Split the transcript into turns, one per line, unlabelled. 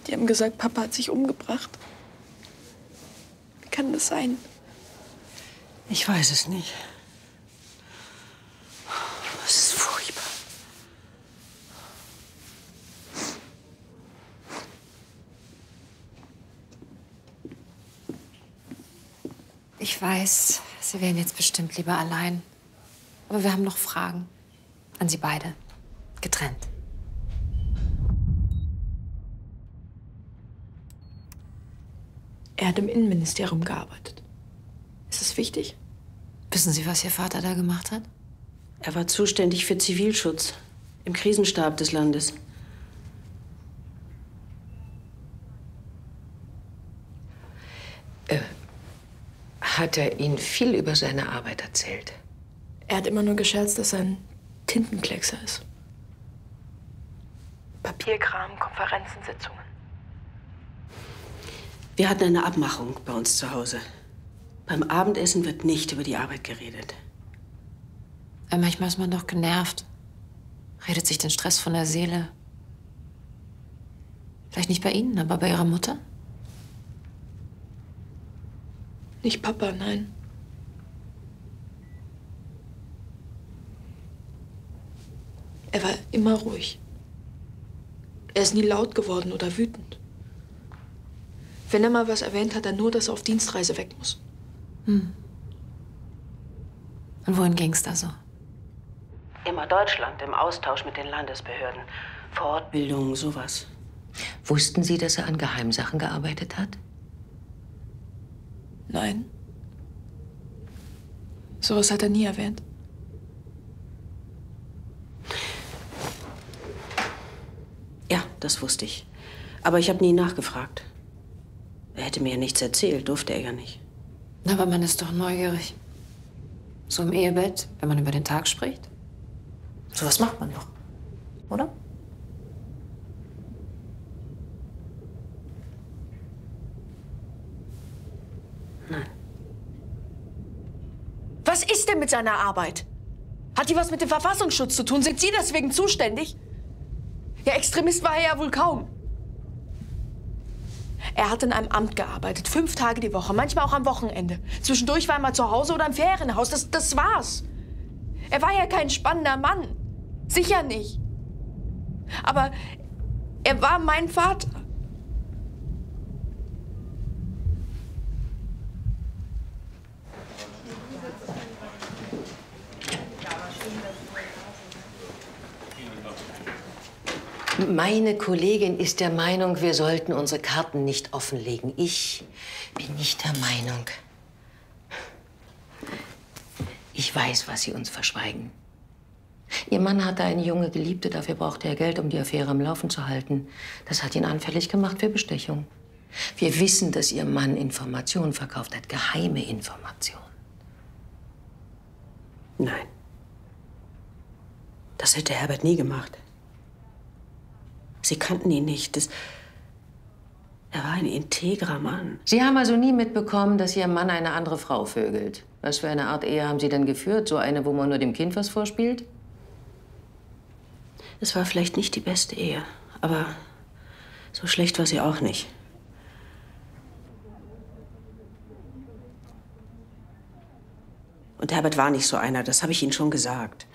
Die haben gesagt, Papa hat sich umgebracht. Wie kann das sein?
Ich weiß es nicht. Es ist furchtbar.
Ich weiß, Sie wären jetzt bestimmt lieber allein. Aber wir haben noch Fragen. An Sie beide. Getrennt.
Er hat im Innenministerium gearbeitet. Ist das wichtig?
Wissen Sie, was Ihr Vater da gemacht hat?
Er war zuständig für Zivilschutz im Krisenstab des Landes.
Hat er Ihnen viel über seine Arbeit erzählt?
Er hat immer nur gescherzt, dass er ein Tintenkleckser ist. Papierkram, Konferenzen, Sitzungen.
Wir hatten eine Abmachung bei uns zu Hause. Beim Abendessen wird nicht über die Arbeit geredet.
Manchmal ist man doch genervt. Redet sich den Stress von der Seele. Vielleicht nicht bei Ihnen, aber bei Ihrer Mutter?
Nicht Papa, nein. Er war immer ruhig. Er ist nie laut geworden oder wütend. Wenn er mal was erwähnt, hat er nur, dass er auf Dienstreise weg muss.
Und wohin ging's da so?
Immer Deutschland, im Austausch mit den Landesbehörden. Fortbildung, sowas.
Wussten Sie, dass er an Geheimsachen gearbeitet hat?
Nein. Sowas hat er nie erwähnt.
Ja, das wusste ich. Aber ich habe nie nachgefragt. Er hätte mir ja nichts erzählt, durfte er ja nicht.
Aber man ist doch neugierig. So im Ehebett, wenn man über den Tag spricht. Sowas macht man doch, oder?
Nein.
Was ist denn mit seiner Arbeit? Hat die was mit dem Verfassungsschutz zu tun? Sind Sie deswegen zuständig? Ja, Extremist war er ja wohl kaum. Er hat in einem Amt gearbeitet, 5 Tage die Woche, manchmal auch am Wochenende. Zwischendurch war er mal zu Hause oder im Ferienhaus, das war's. Er war ja kein spannender Mann. Sicher nicht. Aber er war mein Vater.
Meine Kollegin ist der Meinung, wir sollten unsere Karten nicht offenlegen. Ich bin nicht der Meinung. Ich weiß, was Sie uns verschweigen. Ihr Mann hatte eine junge Geliebte, dafür brauchte er Geld, um die Affäre am Laufen zu halten. Das hat ihn anfällig gemacht für Bestechung. Wir wissen, dass Ihr Mann Informationen verkauft hat, geheime Informationen.
Nein. Das hätte Herbert nie gemacht. Sie kannten ihn nicht. Er war ein integrer Mann.
Sie haben also nie mitbekommen, dass Ihr Mann eine andere Frau vögelt. Was für eine Art Ehe haben Sie denn geführt? So eine, wo man nur dem Kind was vorspielt?
Es war vielleicht nicht die beste Ehe, aber so schlecht war sie auch nicht. Und Herbert war nicht so einer, das habe ich Ihnen schon gesagt.